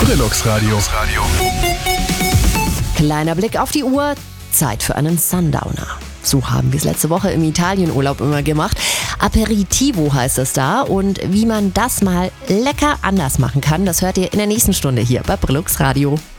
Brillux Radio. Kleiner Blick auf die Uhr, Zeit für einen Sundowner. So haben wir es letzte Woche im Italienurlaub immer gemacht. Aperitivo heißt es da, und wie man das mal lecker anders machen kann, das hört ihr in der nächsten Stunde hier bei Brillux Radio.